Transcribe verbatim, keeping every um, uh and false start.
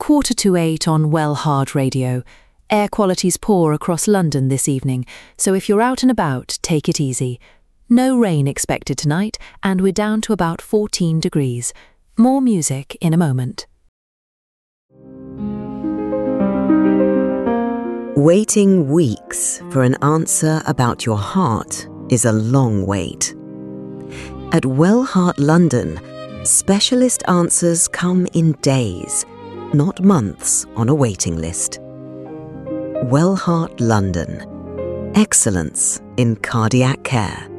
quarter to eight on Well Hard Radio. Air quality's poor across London this evening, so if you're out and about, take it easy. No rain expected tonight, and we're down to about fourteen degrees. More music in a moment. Waiting weeks for an answer about your heart is a long wait. At Wellheart London, specialist answers come in days, not months on a waiting list. Wellheart London. Excellence in cardiac care.